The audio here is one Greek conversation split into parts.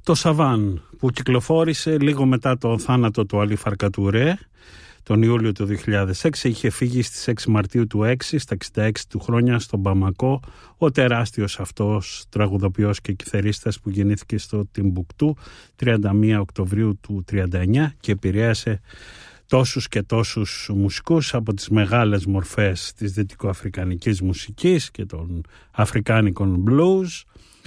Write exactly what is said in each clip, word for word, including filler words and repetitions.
Το Σαβάν, που κυκλοφόρησε λίγο μετά το θάνατο του Αλή Φαρκατουρέ τον Ιούλιο του δύο χιλιάδες έξι, είχε φύγει στις έξι Μαρτίου του έξι, στα εξήντα έξι του χρόνια, στον Μπαμακό, ο τεράστιος αυτός τραγουδοποιός και κιθαρίστας που γεννήθηκε στο Τιμπουκτού τριάντα μία Οκτωβρίου του τριάντα εννιά και επηρέασε τόσους και τόσους μουσικούς από τις μεγάλες μορφές της δυτικοαφρικανικής μουσικής και των αφρικάνικων blues,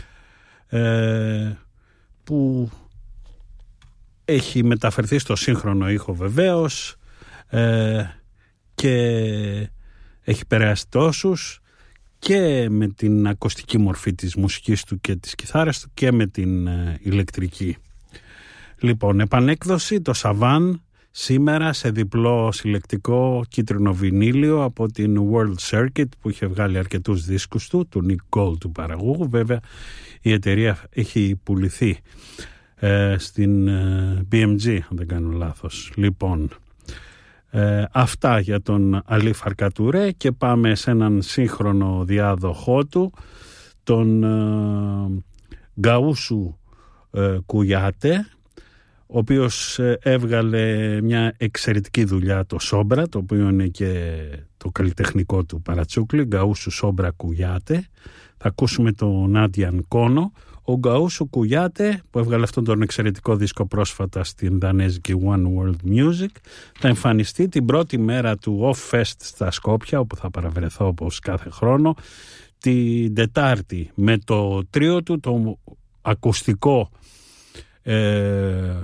ε, που έχει μεταφερθεί στο σύγχρονο ήχο βεβαίως, ε, και έχει περάσει τόσους και με την ακουστική μορφή της μουσικής του και της κιθάρας του και με την ε, ηλεκτρική. Λοιπόν, επανέκδοση το Σαβάν σήμερα σε διπλό συλλεκτικό κίτρινο βινίλιο από την World Circuit, που είχε βγάλει αρκετούς δίσκους του, του Nick Gold του παραγωγού. Βέβαια η εταιρεία έχει πουληθεί ε, στην ε, μπι εμ τζι, αν δεν κάνω λάθος. Λοιπόν, ε, αυτά για τον Αλή Φαρκατουρέ, και πάμε σε έναν σύγχρονο διάδοχό του, τον ε, Γκαούσου ε, Κουιάτε, ο οποίος έβγαλε μια εξαιρετική δουλειά, το Σόμπρα, το οποίο είναι και το καλλιτεχνικό του παρατσούκλι, Γκαούσου Σόμπρα Κουιάτε. Θα ακούσουμε τον Νάντιαν Κόνο. Ο Γκαούσου Κουιάτε, που έβγαλε αυτόν τον εξαιρετικό δίσκο πρόσφατα στην δανέζικη One World Music, θα εμφανιστεί την πρώτη μέρα του Off Fest στα Σκόπια, όπου θα παραβρεθώ όπως κάθε χρόνο, την Τετάρτη, με το τρίο του, το ακουστικό ε,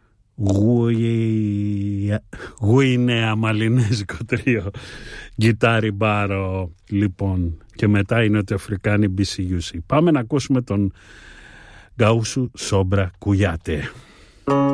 Γουινέα μαλινέζικο τρίο, γκιτάρι μπάρο, λοιπόν, και μετά είναι ότι Αφρικάνοι μπι σι γιου σι. Πάμε να ακούσουμε τον Γκαούσου Σόμπρα Κουιάτε.